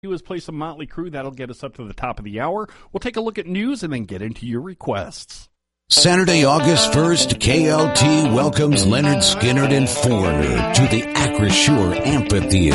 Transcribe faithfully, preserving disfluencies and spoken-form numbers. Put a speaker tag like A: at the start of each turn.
A: do is play some Motley Crue. That'll get us up to the top of the hour. We'll take a look at news and then get into your requests.
B: Saturday, August first, K L T welcomes Leonard Skinner and Foreigner to the Acrisure Amphitheater.